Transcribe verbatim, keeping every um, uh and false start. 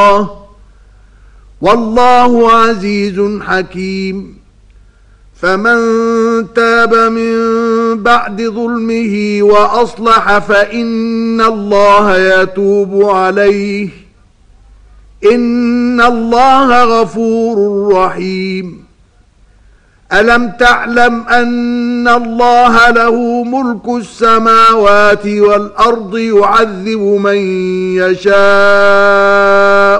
والله عزيز حكيم. فمن تاب من بعد ظلمه وأصلح فإن الله يتوب عليه إن الله غفور رحيم. ألم تعلم أن الله له ملك السماوات والأرض يعذب من يشاء